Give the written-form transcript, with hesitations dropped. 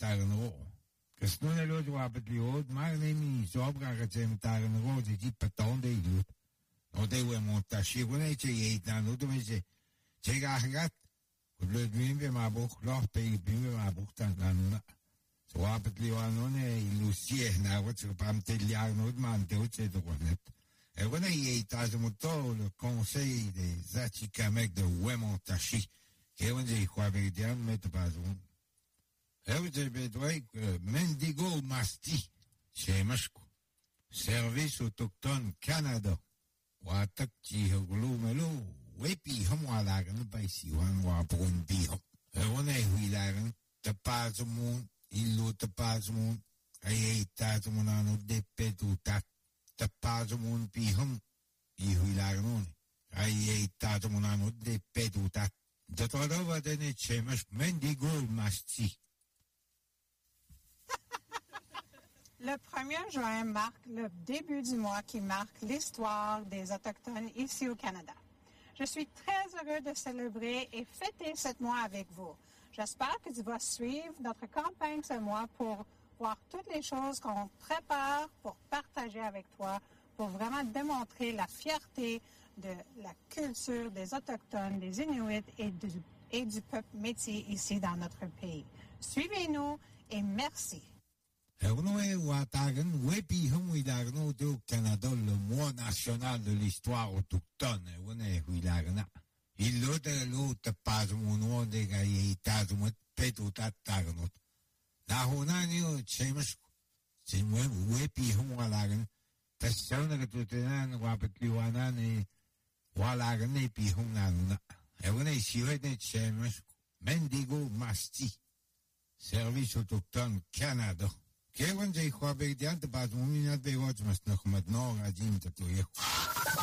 tagenro. Kasnuna lo wapet liod, maar nemi sobra katsem tagenro, di paton de ilut. No de we montashi, wone che yeit na no de che gagat. Le bimbe ma buch loch pe bimbe ma buch tan kanuna. So wapet liwanone ilusie na wat so pam te liar no man te uche de konet. Et wone yeit azmuto le conseil des Atikamekw de Wemontashi. Et on dit quoi avec Diane, mais pas un. Et vous avez Mendigo Masti, chez Mashko. Service autochtone Canada. Watak Chihoglu Melo, Wepi Homwalagan, by Siwan Wapon Bihom. Et on est Wilagan, the Pazamon, Illo the Pazamon, I ate Tazamonano de Petutat, the Pazamon Bihom, Ihuilagan. I ate Tazamonano de Petutat. De trodova de nechemash mendigo masti. Le 1er juin marque le début du mois qui marque l'histoire des Autochtones ici au Canada. Je suis très heureux de célébrer et fêter ce mois avec vous. J'espère que tu vas suivre notre campagne ce mois pour voir toutes les choses qu'on prépare pour partager avec toi, pour vraiment démontrer la fierté de la culture des Autochtones, des Inuits et du peuple métis ici dans notre pays. Suivez-nous et merci. Au Canada, le mois national de l'histoire autochtone. Il l'autre pas mon nom de gaïtas, pétutat tagnot. La honanio, chemus, c'est moi, wepi humalagan, personne que tu tenan, wapet liwanan et walagan et pi hunan. Et on est sur des chemus, mendigo masti, service autochtone Canada. Kevin J. Kwabek, the Bat Muminat Bewatch must not know, I didn't to you.